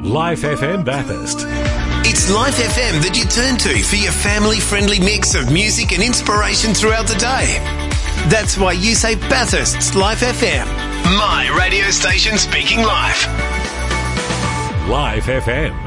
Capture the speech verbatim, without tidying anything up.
Life F M Bathurst. It's Life F M that you turn to for your family-friendly mix of music and inspiration throughout the day. That's why you say Bathurst's Life F M. My radio station speaking life. Life F M.